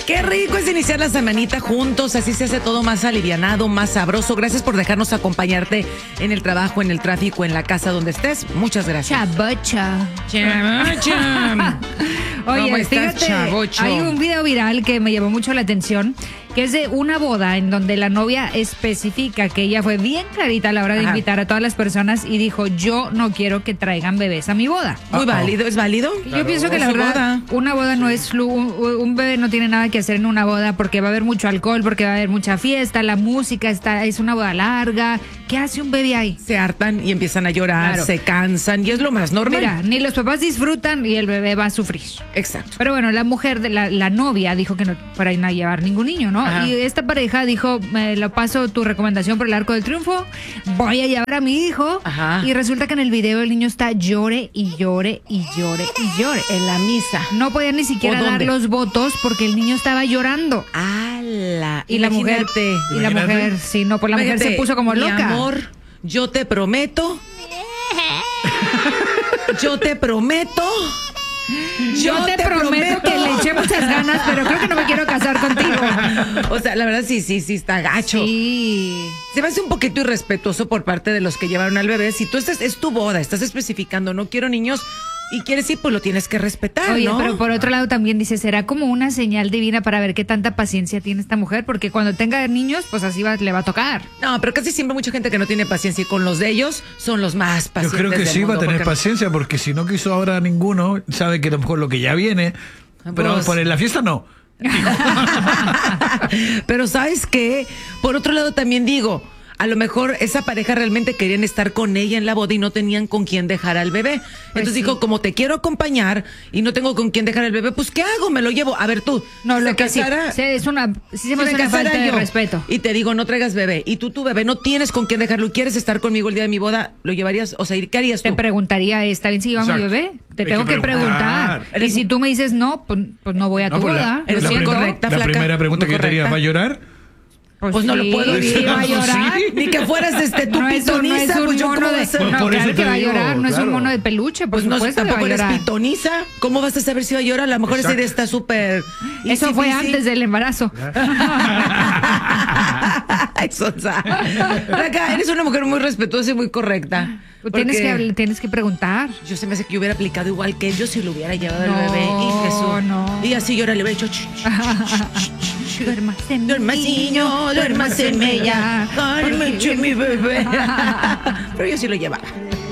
Qué rico es iniciar la semanita juntos, así se hace todo más alivianado, más sabroso. Gracias por dejarnos acompañarte en el trabajo, en el tráfico, en la casa, donde estés. Muchas gracias. Chabocha. Oye, ¿Cómo estás, fíjate, chavocho? hay un video viral que me llamó mucho la atención, que es de una boda en donde la novia especifica que ella fue bien clarita a la hora de invitar a todas las personas y dijo, yo no quiero que traigan bebés a mi boda. Muy válido, ¿es válido? Yo pienso que la verdad, una boda no es un bebé no tiene nada que hacer en una boda porque va a haber mucho alcohol, porque va a haber mucha fiesta, la música es una boda larga. ¿Qué hace un bebé ahí? Se hartan y empiezan a llorar, Claro. se cansan y es lo más normal. Mira, ni los papás disfrutan y el bebé va a sufrir. Exacto. Pero bueno, la mujer, la novia, dijo que no para ir a llevar ningún niño, ¿no? Ajá. Y esta pareja dijo, me lo paso tu recomendación por el Arco del Triunfo, voy a llevar a mi hijo. Ajá. Y resulta que en el video el niño está llore y llore y llore y llore. En la misa. No podía ni siquiera ¿O dar dónde? los votos porque el niño estaba llorando. ¡Hala! Y la mujer, sí, no, pues la mujer se puso como Mi loca. amor, yo te prometo. Yo te prometo. Yo te prometo que le eché muchas ganas, pero creo que no me quiero casar contigo. O sea, la verdad sí está gacho. Sí. Se me hace un poquito irrespetuoso por parte de los que llevaron al bebé. Si tú es tu boda, estás especificando, no quiero niños y quieres ir, pues lo tienes que respetar, Oye, ¿no? pero por otro lado también dice, será como una señal divina para ver qué tanta paciencia tiene esta mujer, porque cuando tenga niños, pues así le va a tocar. No, pero casi siempre mucha gente que no tiene paciencia y con los de ellos son los más Yo pacientes. creo que del sí va a mundo, tener porque- paciencia porque si no quiso ahora ninguno, sabe que a lo mejor lo que ya viene, pero Pues- por la fiesta no. Pero ¿sabes qué? Por otro lado también digo, a lo mejor esa pareja realmente querían estar con ella en la boda y no tenían con quién dejar al bebé. Entonces sí. dijo, como te quiero acompañar y no tengo con quién dejar al bebé, pues ¿qué hago? Me lo llevo. A ver tú. No, si lo se que sí, casara- sí se me si hace me una casara falta de yo respeto. y te digo, no traigas bebé, y tú tu bebé no tienes con quién dejarlo y quieres estar conmigo el día de mi boda, ¿lo llevarías? O sea, ¿qué harías Te tú? preguntaría, ¿está bien si llevamos mi Exacto. bebé? Te Hay tengo que que preguntar. preguntar. Y si tú me dices no, pues no voy a tu pues boda. Eres Lo muy siento. correcta. La flaca, primera pregunta muy que te haría, correcta. ¿va a llorar? Pues no lo puedo decir. decir. ¿Va a llorar? Sí. Ni que fueras tú No es pitoniza, un pues yo mono cómo voy a de... hacer? Pues No, por claro eso que te va a digo, llorar, no es un claro. mono de peluche, por Pues no, supuesto que va a tampoco eres llorar. pitoniza. ¿Cómo vas a saber si va a llorar? A lo mejor esa Exacto. idea está súper... Eso fue easy peasy. antes del embarazo. Ay, Sonsa. Acá eres una mujer muy respetuosa y muy correcta. Tienes que preguntar. Yo se me hace que yo hubiera aplicado igual que él. Yo si lo hubiera llevado al No, bebé. Y Jesús. no. Y así yo le hubiera dicho... Duermas en Duermas, niño, duermas en ella. Cálmate, mi bebé. Pero yo sí lo llevaba.